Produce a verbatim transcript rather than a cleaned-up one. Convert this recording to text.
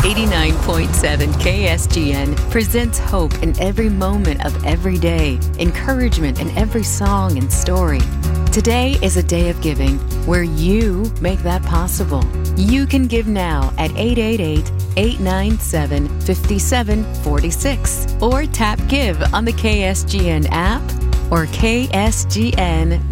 eighty-nine point seven K S G N presents hope in every moment of every day, encouragement in every song and story. Today is a day of giving where you make that possible. You can give now at eight eight eight, eight nine seven, five seven four six or tap Give on the K S G N app or K S G N